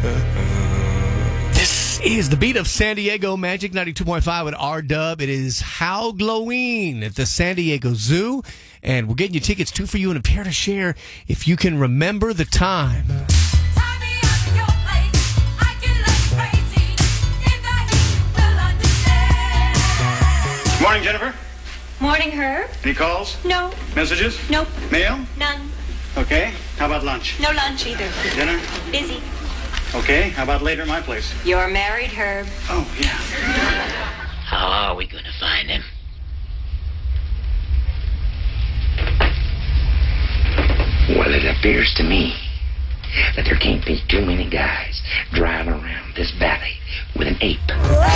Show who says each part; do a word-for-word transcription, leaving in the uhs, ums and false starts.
Speaker 1: This is the beat of San Diego Magic ninety-two point five at R-Dub. It is Halloween at the San Diego Zoo, and we're getting you tickets, two for you and a pair to share if you can remember the time.
Speaker 2: Morning, Jennifer.
Speaker 3: Morning, Herb.
Speaker 2: Any calls?
Speaker 3: No.
Speaker 2: Messages?
Speaker 3: Nope.
Speaker 2: Mail?
Speaker 3: None.
Speaker 2: Okay. How about lunch?
Speaker 3: No lunch either.
Speaker 2: Dinner?
Speaker 3: Busy.
Speaker 2: Okay. How about later at my place?
Speaker 3: You're married, Herb.
Speaker 2: Oh, yeah.
Speaker 4: How are we going to find him? Well, it appears to me that there can't be too many guys driving around this valley with an ape.